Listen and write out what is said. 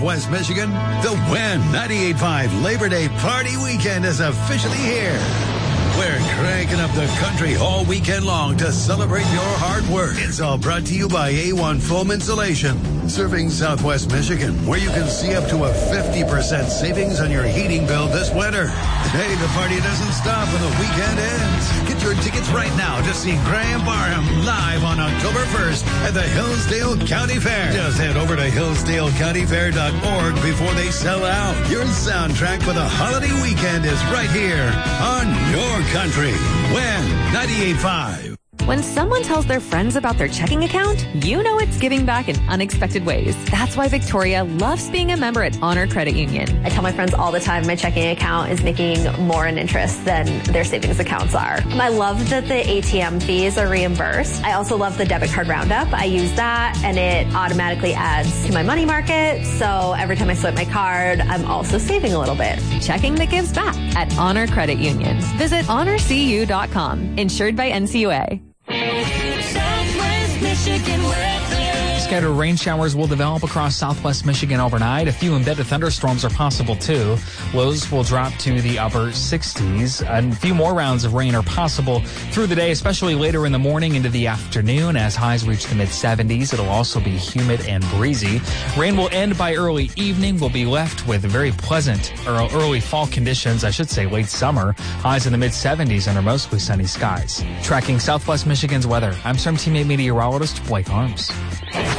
West Michigan, the Win 98.5 Labor Day Party Weekend is officially here. We're cranking up the country all weekend long to celebrate your hard work. It's all brought to you by A1 Foam Insulation, serving Southwest Michigan, where you can see up to a 50% savings on your heating bill this winter. Hey, the party doesn't stop when the weekend ends. Get your tickets right now to see Graham Barham live on October 1st at the Hillsdale County Fair. Just head over to hillsdalecountyfair.org before they sell out. Your soundtrack for the holiday weekend is right here on your country. Win 98.5. When someone tells their friends about their checking account, you know it's giving back in unexpected ways. That's why Victoria loves being a member at Honor Credit Union. I tell my friends all the time my checking account is making more in interest than their savings accounts are. I love that the ATM fees are reimbursed. I also love the debit card roundup. I use that and it automatically adds to my money market. So every time I swipe my card, I'm also saving a little bit. Checking that gives back at Honor Credit Union. Visit honorcu.com. Insured by NCUA. Southwest Michigan weather. Scattered rain showers will develop across southwest Michigan overnight. A few embedded thunderstorms are possible, too. Lows will drop to the upper 60s. And a few more rounds of rain are possible through the day, especially later in the morning into the afternoon. As highs reach the mid-70s, it'll also be humid and breezy. Rain will end by early evening. We'll be left with very pleasant early fall conditions, I should say late summer. Highs in the mid-70s under mostly sunny skies. Tracking southwest Michigan's weather, I'm Storm Team 8 meteorologist Blake Arms.